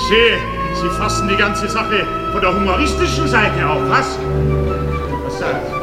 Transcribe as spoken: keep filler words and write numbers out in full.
sehe, Sie fassen die ganze Sache von der humoristischen Seite auf, was? Was sagt?